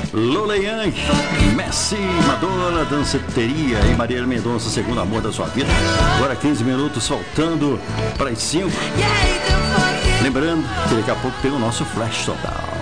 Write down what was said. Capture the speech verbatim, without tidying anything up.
Lola Young, Messi, Madonna, Danceteria e Maria Mendonça, Segundo Amor da Sua Vida. Agora quinze minutos, faltando para as cinco. Lembrando que daqui a pouco tem o nosso Flash Total.